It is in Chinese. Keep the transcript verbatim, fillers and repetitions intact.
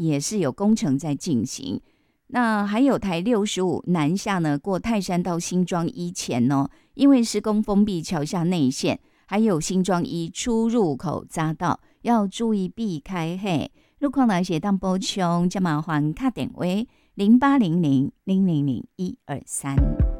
也是有工程在进行。那还有台六十五南下呢，过泰山到新庄一前哦，因为施工封闭桥下内线，还有新庄一出入口匝道，要注意避开嘿。路况来写当补充，就麻烦打电话零八零零零零零一二三。